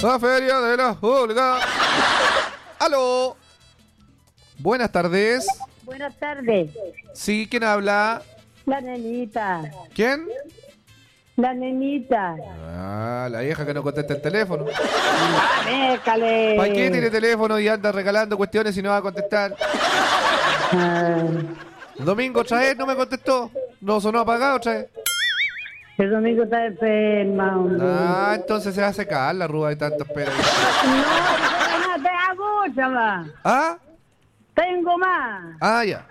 La Feria de la Pública. ¡Aló! Buenas tardes. Buenas tardes. Sí, ¿quién habla? La nenita. ¿Quién? La nenita. Ah, la vieja que no contesta el teléfono. Ah, mécale. ¿Para qué tiene teléfono y anda regalando cuestiones y no va a contestar? El domingo otra vez no me contestó. No sonó apagado otra vez. El domingo está enferma, hombre. Ah, entonces se va a secar la rúa de tantos pelos. No te hago, chaval. ¿Ah? Tengo más. Ah, ya.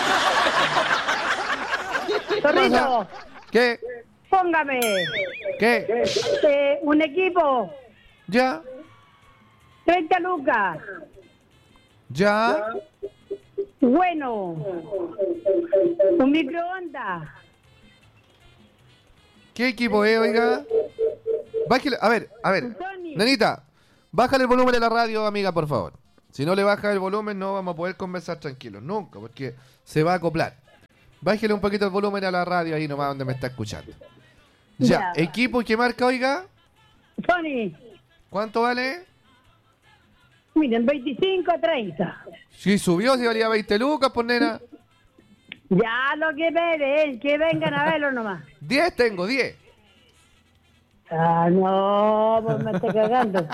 Zorrito, ¿Qué? póngame ¿Qué? un equipo, ¿Ya? 30 lucas. ¿Ya? Bueno, un microondas. ¿Qué equipo es, oiga? Bájale, a ver. Tony. Nenita, bájale el volumen de la radio, amiga, por favor. Si no le baja el volumen, no vamos a poder conversar tranquilos, nunca, porque se va a acoplar. Bájale un poquito el volumen a la radio ahí nomás donde me está escuchando. Ya, equipo, ¿qué marca, oiga? Tony, ¿Cuánto vale? miren, 25 a 30. Si subió, si valía 20 lucas, pues nena. Ya lo que ven, que vengan a verlo nomás. 10 tengo, 10. Ah, no, pues me estoy cagando.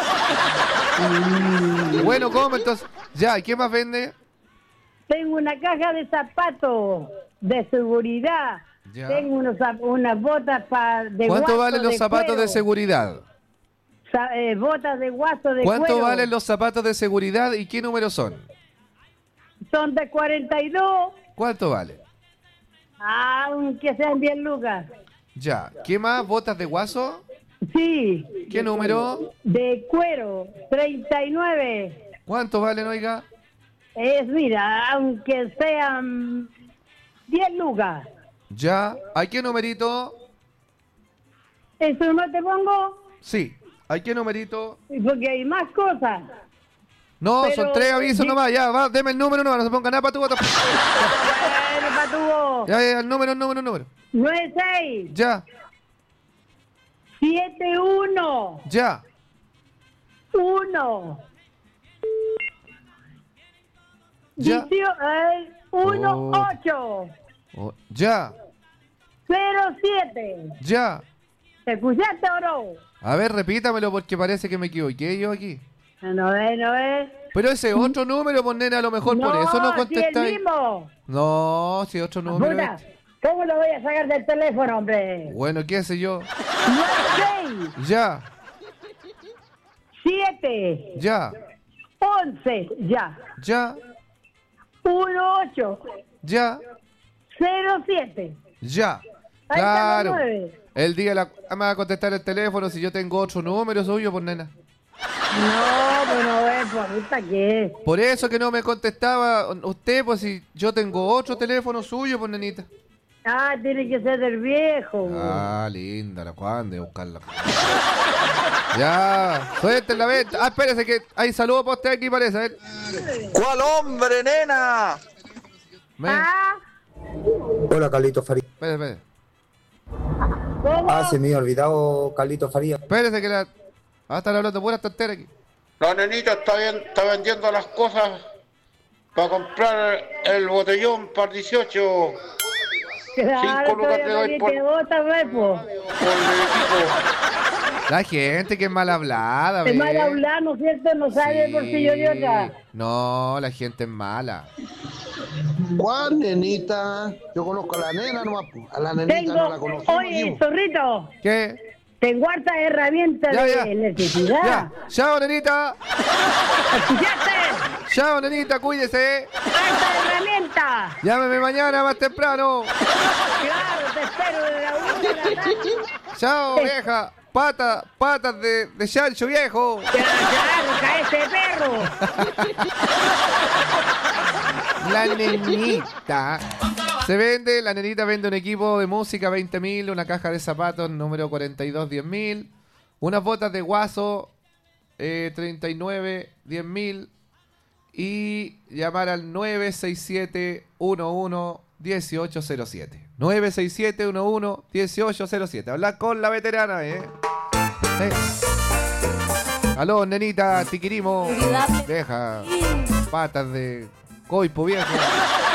Bueno, ¿cómo entonces? Ya, ¿y qué más vende? Tengo una caja de zapatos de seguridad. Ya. Tengo unas botas de ¿Cuánto guaso valen los de zapatos cuero. de seguridad? Botas de guaso de ¿Cuánto cuero. valen los zapatos de seguridad y qué números son? Son de 42, ¿Cuánto vale? aunque sean 10 lucas. Ya, ¿qué más? ¿Botas de guaso? Sí. ¿Qué número? De cuero, 39. ¿Cuánto valen, oiga? Mira, aunque sean 10 lucas. Ya, ¿hay qué numerito? ¿Eso no te pongo? Sí, ¿hay qué numerito? Porque hay más cosas. No, Pero, son 3 avisos nomás, ya, va, deme el número, no se ponga nada para tu voto. Bueno, pa' tu voz. Ya, el número. 96 Ya, 71 ya. 1 Ya. 18 Oh, ya, 07. ya. ¿Te escuchaste o no? A ver, repítamelo porque parece que me equivoqué yo aquí. No es. Pero ese otro número, pues nena, a lo mejor por eso no Si el contestáis. mismo. No, si otro número. Puta, es- ¿cómo lo voy a sacar del teléfono, hombre? Bueno, qué sé yo. 96 Ya, 7 ya, 11 ya ya, 18 ya, 07. ya. Ahí están Claro. los 9. El día me va a contestar el teléfono si yo tengo otro número suyo, pues nena. No, pues no es por puta que. Por eso que no me contestaba usted, pues si yo tengo otro teléfono suyo, pues nenita. Ah, tiene que ser del viejo. Ah, linda, la Juan de buscarla. Ya, suelten la venta. Ah, espérese que hay saludos para usted aquí, parece. A ver. ¿Cuál hombre, nena? Ah, Hola, Carlito Faría. Espérese. ¿cómo? Se me había olvidado Carlito Faría. Espérese que la... Va a estar hablando pura tontera aquí. La nenita está vendiendo las cosas para comprar el botellón para 18 Claro, 5 lucas te doy por- que vota, pues, po. por el equipo. La gente que es mal hablada, Es ve. mal hablar, ¿no es cierto? No sabe por si yo de otra. No, la gente es mala. ¿Cuál nenita? Yo conozco a la nena nomás, po. A la nenita no la Tengo, conozco. oye, Zorrito, ¿Qué? tengo hartas herramientas Ya, de ya. electricidad. Ya. Chao, nenita. ¿Escuchaste? Chao, nenita, cuídese. ¡Harta herramienta! Llámeme mañana más temprano. Claro, te espero de la 1 de la tarde. Chao, vieja. Patas de chancho, viejo. Claro, cae ese perro. La nenita. Se vende, la nenita vende un equipo de música 20.000, una caja de zapatos número 42 10.000, unas botas de guaso 39 10.000 y llamar al 967 11 1807. 967 11 1807. Hablar con la veterana, ¿eh? Sí. Aló, nenita, tiquirimo. Deja patas de coipo viejo.